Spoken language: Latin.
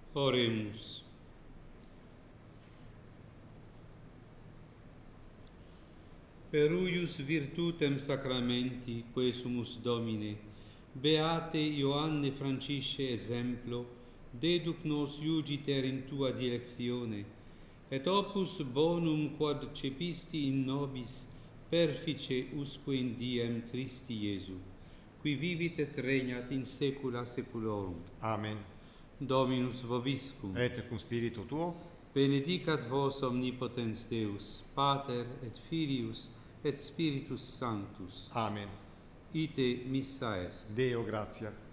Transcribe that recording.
Oremus. Per uius virtutem sacramenti quesumus Domine, beate Ioanne Francisce exemplo, deduc nos iugiter in tua dilectione, et opus bonum quod cepisti in nobis, perfice usque in diem Christi Iesu, qui vivit et regnat in saecula saeculorum. Amen. Dominus vobiscum. Et cum spiritu tuo, Benedicat vos omnipotens Deus, Pater et Filius et Spiritus Sanctus. Amen. Ite missa est. Deo gratia.